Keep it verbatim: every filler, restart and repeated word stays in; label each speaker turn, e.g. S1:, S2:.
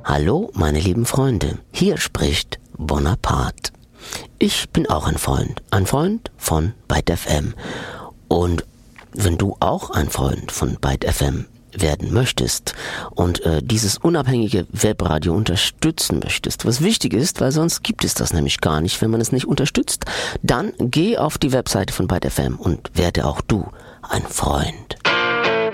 S1: Hallo, meine lieben Freunde, hier spricht Bonaparte. Ich bin auch ein Freund, ein Freund von Byte F M. Und wenn du auch ein Freund von Byte F M werden möchtest und äh, dieses unabhängige Webradio unterstützen möchtest, was wichtig ist, weil sonst gibt es das nämlich gar nicht, wenn man es nicht unterstützt, dann geh auf die Webseite von Byte F M und werde auch du ein Freund.